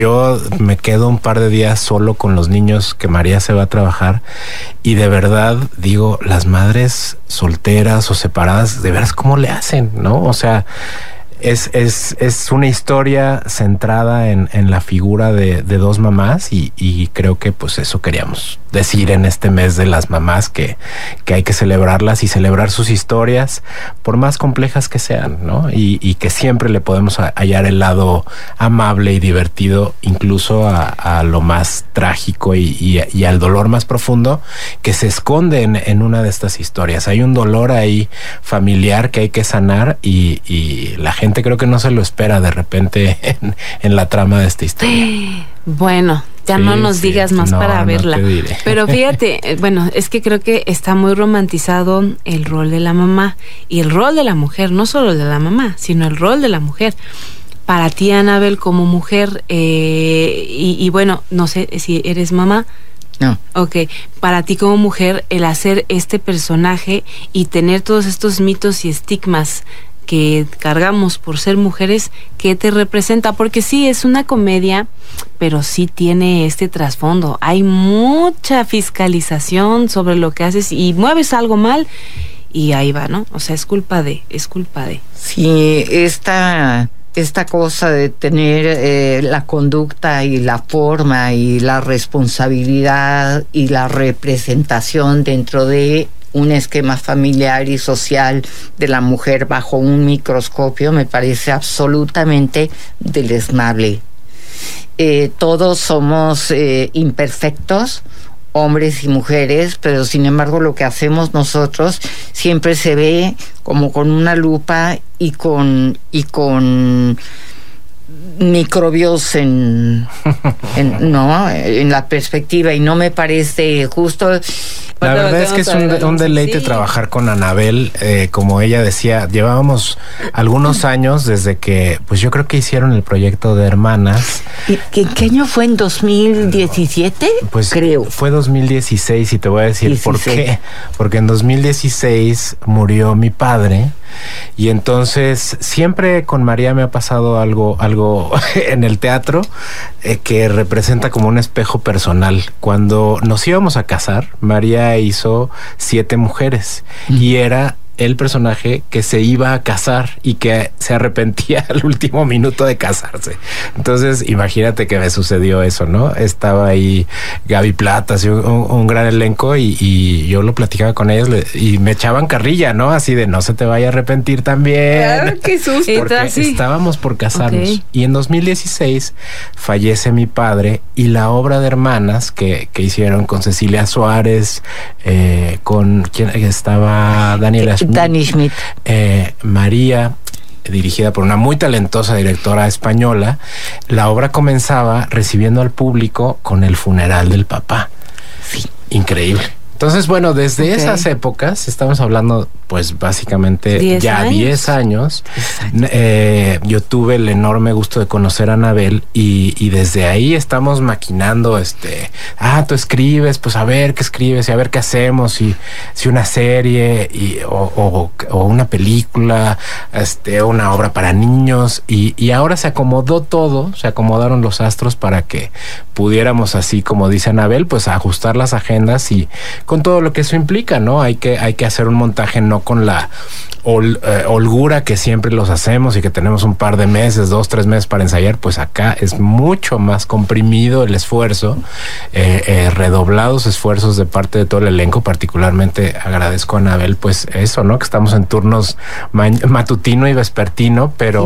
Yo me quedo un par de días solo con los niños que María se va a trabajar y de verdad digo, las madres solteras o separadas, de veras, ¿cómo le hacen? ¿No? O sea, es una historia centrada en la figura de dos mamás y creo que pues eso queríamos decir en este mes de las mamás, que hay que celebrarlas y celebrar sus historias por más complejas que sean, ¿no? Y que siempre le podemos hallar el lado amable y divertido incluso a lo más trágico y al dolor más profundo que se esconde en una de estas historias. Hay un dolor ahí familiar que hay que sanar y la gente creo que no se lo espera de repente en la trama de esta historia. Bueno, ya sí, no nos digas más para verla. No te diré. Pero fíjate, bueno, es que creo que está muy romantizado el rol de la mamá y el rol de la mujer, no solo el de la mamá, sino el rol de la mujer. Para ti, Anabel, como mujer, y bueno, no sé si eres mamá. No. Ok, para ti como mujer, el hacer este personaje y tener todos estos mitos y estigmas que cargamos por ser mujeres, ¿qué te representa? Porque sí, es una comedia, pero sí tiene este trasfondo. Hay mucha fiscalización sobre lo que haces y mueves algo mal y ahí va, ¿no? O sea, es culpa de. Sí, esta cosa de tener la conducta y la forma y la responsabilidad y la representación dentro de un esquema familiar y social de la mujer bajo un microscopio me parece absolutamente deleznable. Todos somos imperfectos, hombres y mujeres, pero sin embargo lo que hacemos nosotros siempre se ve como con una lupa y con microbios en la perspectiva, y no me parece justo. La verdad es que es un deleite trabajar con Anabel. Como ella decía, llevábamos algunos años desde que, pues yo creo que hicieron el proyecto de Hermanas. ¿Qué año fue? ¿En 2017? Pues creo. Fue 2016 y te voy a decir 16. ¿Por qué? Porque en 2016 murió mi padre y entonces siempre con María me ha pasado algo en el teatro que representa como un espejo personal. Cuando nos íbamos a casar, María hizo 7 mujeres y era el personaje que se iba a casar y que se arrepentía al último minuto de casarse. Entonces, imagínate que me sucedió eso, ¿no? Estaba ahí Gaby Plata, así un gran elenco y yo lo platicaba con ellos y me echaban carrilla, ¿no? Así de no se te vaya a arrepentir también. Claro, qué susto. Porque estábamos por casarnos. Okay. Y en 2016 fallece mi padre y la obra de Hermanas que hicieron con Cecilia Suárez, con quien estaba Dani Schmidt, María, dirigida por una muy talentosa directora española. La obra comenzaba recibiendo al público con el funeral del papá. Sí, increíble. Entonces, bueno, desde esas épocas, estamos hablando, pues, básicamente 10 años. Yo tuve el enorme gusto de conocer a Anabel y desde ahí estamos maquinando, tú escribes, pues a ver qué escribes y a ver qué hacemos, si una serie o una película, una obra para niños y ahora se acomodó todo, se acomodaron los astros para que pudiéramos, así como dice Anabel, pues ajustar las agendas y con todo lo que eso implica, ¿no? Hay que hacer un montaje no con la holgura que siempre los hacemos y que tenemos un par de meses, 2-3 meses para ensayar. Pues acá es mucho más comprimido el esfuerzo, redoblados esfuerzos de parte de todo el elenco. Particularmente agradezco a Anabel, pues eso, ¿no? Que estamos en turnos matutino y vespertino, pero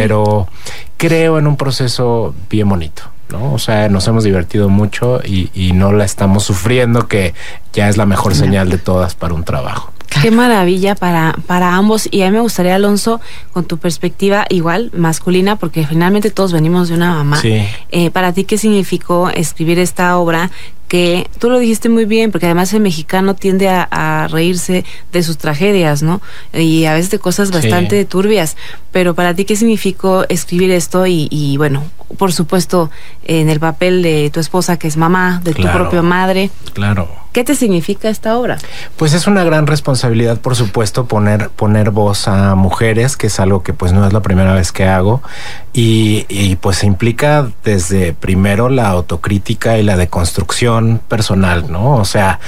creo en un proceso bien bonito, ¿no? O sea, nos hemos divertido mucho y no la estamos sufriendo, que ya es la mejor señal de todas para un trabajo. Qué maravilla para ambos. Y a mí me gustaría, Alonso, con tu perspectiva igual masculina, porque finalmente todos venimos de una mamá. Sí. Para ti, ¿qué significó escribir esta obra que tú lo dijiste muy bien, porque además el mexicano tiende a reírse de sus tragedias, ¿no? Y a veces de cosas bastante turbias. Pero para ti, ¿qué significó escribir esto? Y bueno, por supuesto, en el papel de tu esposa, que es mamá, de tu propia madre. Claro. ¿Qué te significa esta obra? Pues es una gran responsabilidad, por supuesto, poner voz a mujeres, que es algo que pues no es la primera vez que hago, y pues implica desde primero la autocrítica y la deconstrucción personal, ¿no? O sea,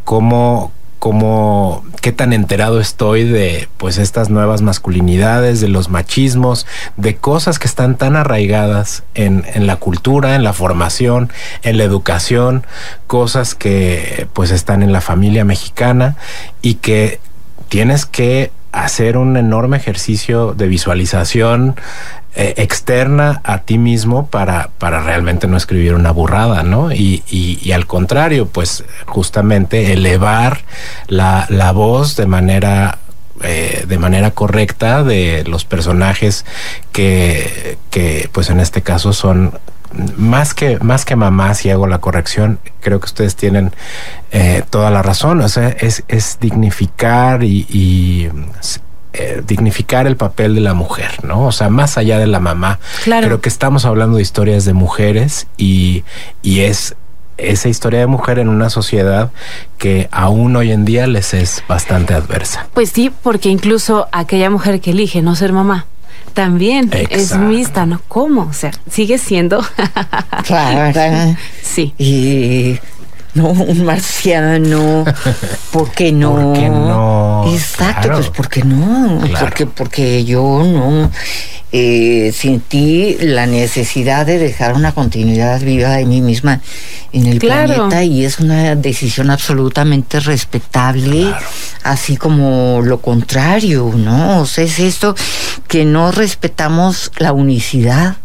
qué tan enterado estoy de pues estas nuevas masculinidades, de los machismos, de cosas que están tan arraigadas en la cultura, en la formación, en la educación, cosas que pues están en la familia mexicana y que tienes que hacer un enorme ejercicio de visualización externa a ti mismo para realmente no escribir una burrada, ¿no? Y al contrario, pues justamente elevar la voz de manera correcta de los personajes que pues en este caso son más que mamás, y hago la corrección, creo que ustedes tienen toda la razón. O sea, es dignificar y dignificar el papel de la mujer, ¿no? O sea, más allá de la mamá. Claro. Creo que estamos hablando de historias de mujeres y es esa historia de mujer en una sociedad que aún hoy en día les es bastante adversa. Pues sí, porque incluso aquella mujer que elige no ser mamá también es mixta, ¿no? ¿Cómo? O sea, sigue siendo. Claro. Sí. Y no, un marciano, ¿por qué no? ¿Por qué no? Exacto, claro. Pues ¿por qué no? Claro. Porque yo no sentí la necesidad de dejar una continuidad viva de mí misma en el planeta, y es una decisión absolutamente respetable, así como lo contrario, ¿no? O sea, es esto que no respetamos la unicidad.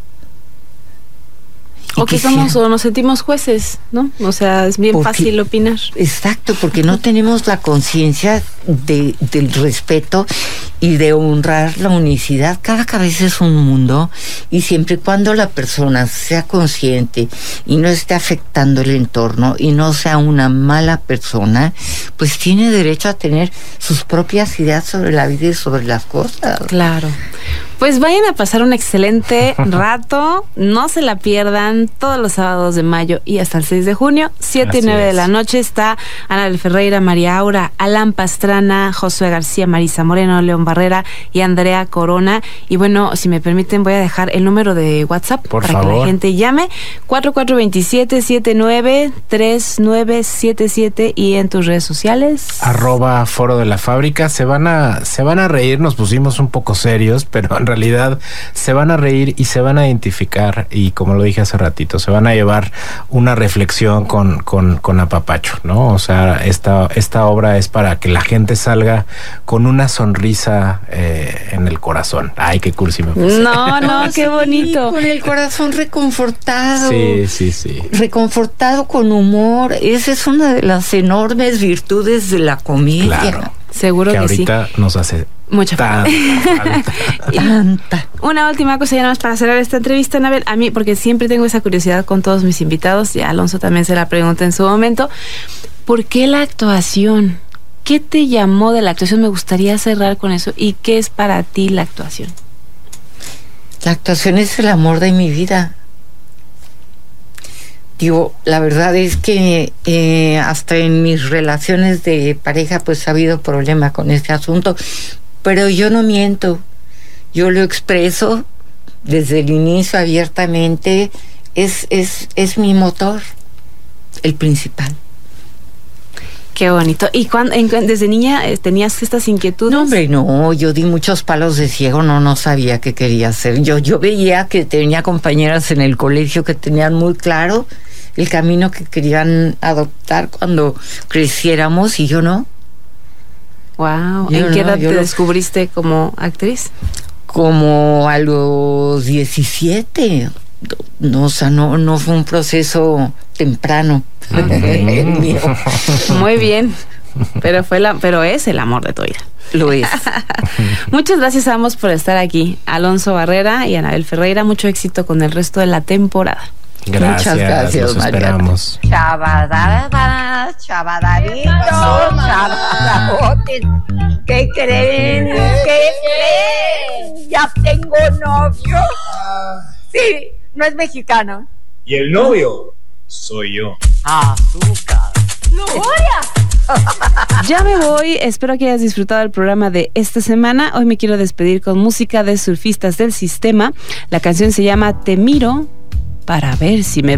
O que somos o nos sentimos jueces, ¿no? O sea, es bien fácil opinar. Exacto, porque no tenemos la conciencia del respeto y de honrar la unicidad. Cada cabeza es un mundo, y siempre y cuando la persona sea consciente y no esté afectando el entorno y no sea una mala persona, pues tiene derecho a tener sus propias ideas sobre la vida y sobre las cosas. Claro. Pues vayan a pasar un excelente rato, no se la pierdan, todos los sábados de mayo y hasta el 6 de junio, 7 y 9 de la noche. Está Anabel Ferreira, María Aura, Alan Pastrana, Josué García, Marisa Moreno, León Barrera y Andrea Corona. Y bueno, si me permiten, voy a dejar el número de WhatsApp para que la gente llame, 4427-793977, y en tus redes sociales @Foro de la Fábrica. Se van a reír, nos pusimos un poco serios, pero en realidad se van a reír y se van a identificar, y como lo dije hace ratito, se van a llevar una reflexión con apapacho, ¿no? O sea, esta obra es para que la gente salga con una sonrisa en el corazón. Ay, qué cursi me puse. No, qué bonito. Con el corazón reconfortado. Sí. Reconfortado, con humor. Esa es una de las enormes virtudes de la comedia. Claro. Seguro que ahorita sí. Nos hace mucha falta. Una última cosa ya nada más para cerrar esta entrevista, Anabel. A mí, porque siempre tengo esa curiosidad con todos mis invitados, y a Alonso también se la pregunta en su momento, ¿por qué la actuación? ¿Qué te llamó de la actuación? Me gustaría cerrar con eso. ¿Y qué es para ti la actuación? La actuación es el amor de mi vida. Digo, la verdad es que hasta en mis relaciones de pareja pues ha habido problema con este asunto, pero yo no miento, yo lo expreso desde el inicio abiertamente. Es mi motor, el principal. Qué bonito. ¿Y desde niña tenías estas inquietudes? No, hombre, no. Yo di muchos palos de ciego, no sabía qué quería hacer. Yo veía que tenía compañeras en el colegio que tenían muy claro el camino que querían adoptar cuando creciéramos, y yo no. Wow. ¿En qué edad te descubriste como actriz? Como a los 17. No, o sea, no fue un proceso temprano. Muy bien. Pero es el amor de tu vida. Lo es. Muchas gracias a ambos por estar aquí. Alonso Barrera y Anabel Ferreira, mucho éxito con el resto de la temporada. Gracias, Muchas gracias, los esperamos. Chavadaritos, chavadabotes. ¿Qué creen? ¿Qué creen? Ya tengo novio. Sí, no es mexicano. Y el novio soy yo. Azúcar. Ya me voy, espero que hayas disfrutado el programa de esta semana. Hoy me quiero despedir con música de Surfistas del Sistema. La canción se llama Te miro para ver si me